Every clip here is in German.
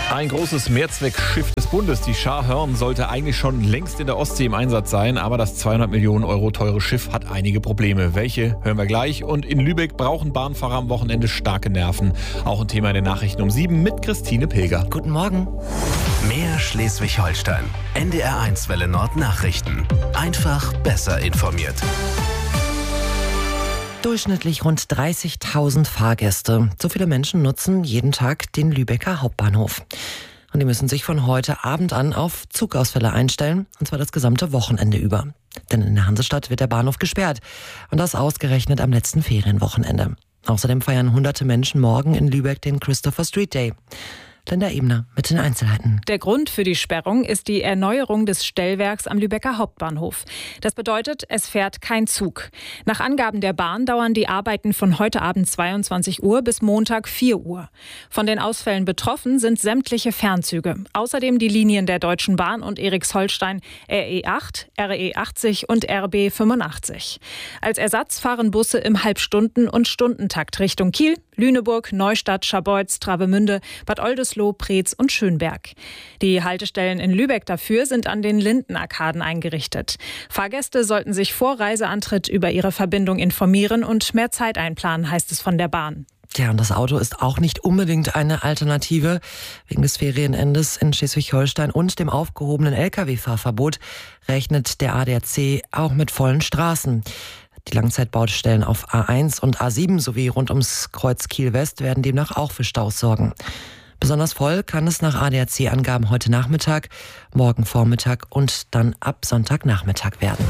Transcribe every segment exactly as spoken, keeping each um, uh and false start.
Ein großes Mehrzweckschiff des Bundes, die Char Horn, sollte eigentlich schon längst in der Ostsee im Einsatz sein, aber das zweihundert Millionen Euro teure Schiff hat einige Probleme. Welche, hören wir gleich. Und in Lübeck brauchen Bahnfahrer am Wochenende starke Nerven. Auch ein Thema in den Nachrichten um sieben mit Christine Pilger. Guten Morgen. Mehr Schleswig-Holstein. N D R eins Welle Nord Nachrichten. Einfach besser informiert. Durchschnittlich rund dreißigtausend Fahrgäste. So viele Menschen nutzen jeden Tag den Lübecker Hauptbahnhof. Und die müssen sich von heute Abend an auf Zugausfälle einstellen, und zwar das gesamte Wochenende über. Denn in der Hansestadt wird der Bahnhof gesperrt. Und das ausgerechnet am letzten Ferienwochenende. Außerdem feiern hunderte Menschen morgen in Lübeck den Christopher Street Day. Linda Ebner mit den Einzelheiten. Der Grund für die Sperrung ist die Erneuerung des Stellwerks am Lübecker Hauptbahnhof. Das bedeutet, es fährt kein Zug. Nach Angaben der Bahn dauern die Arbeiten von heute Abend zweiundzwanzig Uhr bis Montag vier Uhr. Von den Ausfällen betroffen sind sämtliche Fernzüge. Außerdem die Linien der Deutschen Bahn und Erichsholstein R E acht, R E achtzig und R B fünfundachtzig. Als Ersatz fahren Busse im Halbstunden- und Stundentakt Richtung Kiel, Lüneburg, Neustadt, Scharbeutz, Travemünde, Bad Oldesloe, Preetz und Schönberg. Die Haltestellen in Lübeck dafür sind an den Lindenarkaden eingerichtet. Fahrgäste sollten sich vor Reiseantritt über ihre Verbindung informieren und mehr Zeit einplanen, heißt es von der Bahn. Ja, und das Auto ist auch nicht unbedingt eine Alternative. Wegen des Ferienendes in Schleswig-Holstein und dem aufgehobenen L K W-Fahrverbot rechnet der A D A C auch mit vollen Straßen. Die Langzeitbaustellen auf A eins und A sieben sowie rund ums Kreuz Kiel-West werden demnach auch für Staus sorgen. Besonders voll kann es nach A D A C-Angaben heute Nachmittag, morgen Vormittag und dann ab Sonntagnachmittag werden.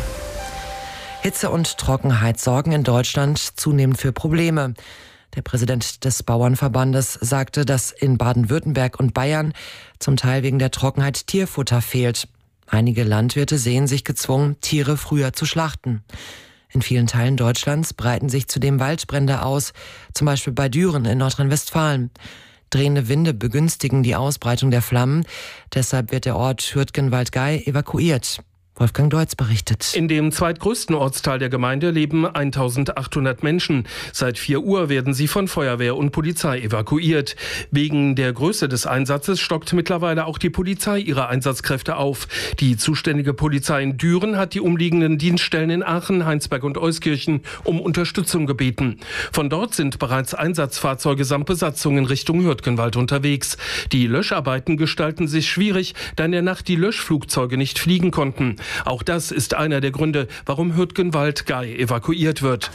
Hitze und Trockenheit sorgen in Deutschland zunehmend für Probleme. Der Präsident des Bauernverbandes sagte, dass in Baden-Württemberg und Bayern zum Teil wegen der Trockenheit Tierfutter fehlt. Einige Landwirte sehen sich gezwungen, Tiere früher zu schlachten. In vielen Teilen Deutschlands breiten sich zudem Waldbrände aus, zum Beispiel bei Düren in Nordrhein-Westfalen. Drehende Winde begünstigen die Ausbreitung der Flammen. Deshalb wird der Ort Hürtgenwaldgei evakuiert. Wolfgang Deutz berichtet. In dem zweitgrößten Ortsteil der Gemeinde leben eintausendachthundert Menschen. Seit vier Uhr werden sie von Feuerwehr und Polizei evakuiert. Wegen der Größe des Einsatzes stockt mittlerweile auch die Polizei ihre Einsatzkräfte auf. Die zuständige Polizei in Düren hat die umliegenden Dienststellen in Aachen, Heinsberg und Euskirchen um Unterstützung gebeten. Von dort sind bereits Einsatzfahrzeuge samt Besatzung in Richtung Hürtgenwald unterwegs. Die Löscharbeiten gestalten sich schwierig, da in der Nacht die Löschflugzeuge nicht fliegen konnten. Auch das ist einer der Gründe, warum Hürtgenwaldgei evakuiert wird.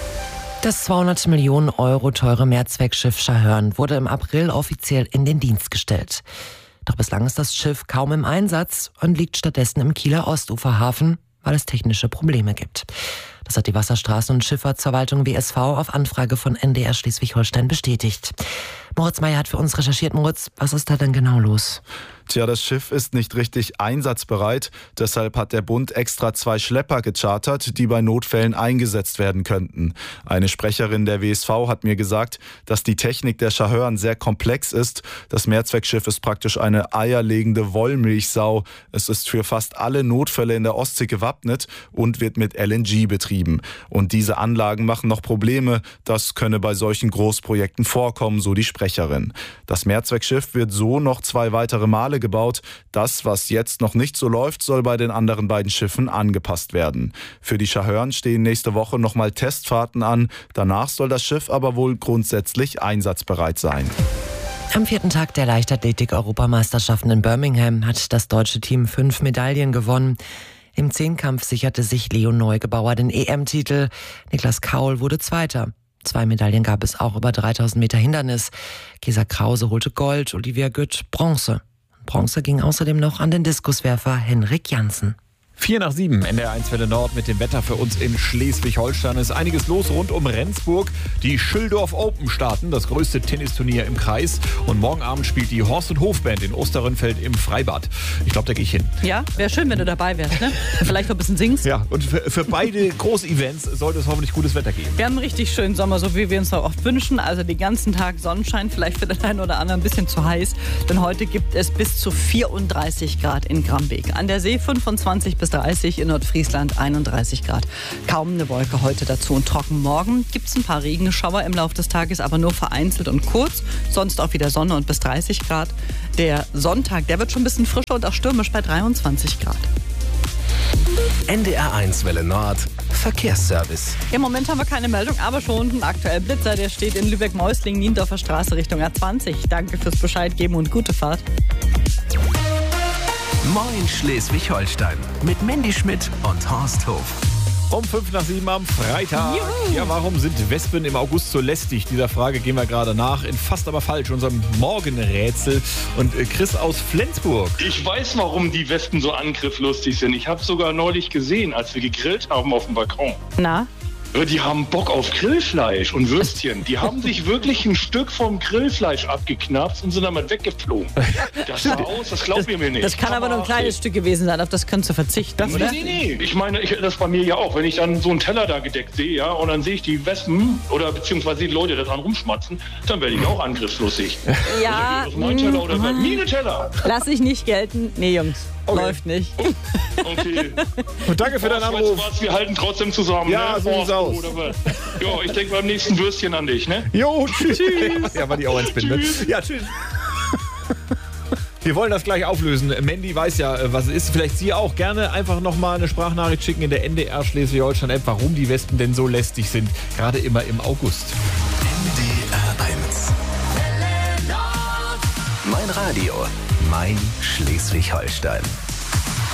Das zweihundert Millionen Euro teure Mehrzweckschiff Char Horn wurde im April offiziell in den Dienst gestellt. Doch bislang ist das Schiff kaum im Einsatz und liegt stattdessen im Kieler Ostuferhafen, weil es technische Probleme gibt. Das hat die Wasserstraßen- und Schifffahrtsverwaltung W S V auf Anfrage von N D R Schleswig-Holstein bestätigt. Moritz Meyer hat für uns recherchiert. Moritz, was ist da denn genau los? Tja, das Schiff ist nicht richtig einsatzbereit. Deshalb hat der Bund extra zwei Schlepper gechartert, die bei Notfällen eingesetzt werden könnten. Eine Sprecherin der W S V hat mir gesagt, dass die Technik der Char Horn sehr komplex ist. Das Mehrzweckschiff ist praktisch eine eierlegende Wollmilchsau. Es ist für fast alle Notfälle in der Ostsee gewappnet und wird mit L N G betrieben. Und diese Anlagen machen noch Probleme. Das könne bei solchen Großprojekten vorkommen, so die Sprecherin. Das Mehrzweckschiff wird so noch zwei weitere Male gebaut. Das, was jetzt noch nicht so läuft, soll bei den anderen beiden Schiffen angepasst werden. Für die Char Horn stehen nächste Woche nochmal Testfahrten an. Danach soll das Schiff aber wohl grundsätzlich einsatzbereit sein. Am vierten Tag der Leichtathletik-Europameisterschaften in Birmingham hat das deutsche Team fünf Medaillen gewonnen. Im Zehnkampf sicherte sich Leo Neugebauer den E M-Titel. Niklas Kaul wurde Zweiter. Zwei Medaillen gab es auch über dreitausend Meter Hindernis. Gesa Krause holte Gold, Olivia Gütt Bronze. Bronze ging außerdem noch an den Diskuswerfer Henrik Janssen. Vier nach sieben, N D R eins Welle Nord mit dem Wetter für uns in Schleswig-Holstein. Es ist einiges los rund um Rendsburg. Die Schilldorf Open starten, das größte Tennisturnier im Kreis. Und morgen Abend spielt die Horst- und Hofband in Osterrönfeld im Freibad. Ich glaube, da gehe ich hin. Ja, wäre schön, wenn du dabei wärst, ne? Vielleicht noch ein bisschen singst. Ja, und für, für beide Großevents sollte es hoffentlich gutes Wetter geben. Wir haben einen richtig schönen Sommer, so wie wir uns auch oft wünschen. Also den ganzen Tag Sonnenschein, vielleicht für den einen oder anderen ein bisschen zu heiß. Denn heute gibt es bis zu vierunddreißig Grad in Grambeek. An der See fünfundzwanzig bis bis dreißig, in Nordfriesland einunddreißig Grad. Kaum eine Wolke heute dazu und trocken. Morgen gibt es ein paar Regenschauer im Laufe des Tages, aber nur vereinzelt und kurz. Sonst auch wieder Sonne und bis dreißig Grad. Der Sonntag, der wird schon ein bisschen frischer und auch stürmisch bei dreiundzwanzig Grad. N D R eins Welle Nord, Verkehrsservice. Im Moment haben wir keine Meldung, aber schon ein aktueller Blitzer, der steht in Lübeck-Meusling, Niendorfer Straße Richtung A zwanzig. Danke fürs Bescheid geben und gute Fahrt. Moin Schleswig-Holstein mit Mandy Schmidt und Horst Hof. Um fünf nach sieben am Freitag. Juhu. Ja, warum sind Wespen im August so lästig? Dieser Frage gehen wir gerade nach. In Fast aber falsch, unserem Morgenrätsel. Und Chris aus Flensburg. Ich weiß, warum die Wespen so angrifflustig sind. Ich habe sogar neulich gesehen, als wir gegrillt haben auf dem Balkon. Na? Die haben Bock auf Grillfleisch und Würstchen. Die haben sich wirklich ein Stück vom Grillfleisch abgeknapst und sind damit weggeflogen. Das sah aus, das glaubt ihr mir nicht. Das kann aber, aber nur ein kleines Stück gewesen sein, auf das könntest du verzichten, nee, oder? Nee, nee, ich meine, ich, das bei mir ja auch. Wenn ich dann so einen Teller da gedeckt sehe, ja, und dann sehe ich die Wespen oder beziehungsweise die Leute da dran rumschmatzen, dann werde ich auch angriffslustig. Ja. Oder mein Teller oder mm, meine Teller. Lass ich nicht gelten. Nee, Jungs. Okay. Läuft nicht. Okay. Und danke für deinen Anruf. Was, wir halten trotzdem zusammen. Ja, ne? so sieht's aus. Ja, ich denke beim nächsten Würstchen an dich, ne? Jo, tschüss. Ja, war die auch ins Bild. Ja, tschüss. Wir wollen das gleich auflösen. Mandy weiß ja, was es ist. Vielleicht Sie auch. Gerne einfach nochmal eine Sprachnachricht schicken in der N D R Schleswig-Holstein-App, warum die Wespen denn so lästig sind. Gerade immer im August. N D R eins. Mein Radio. Mein Schleswig-Holstein.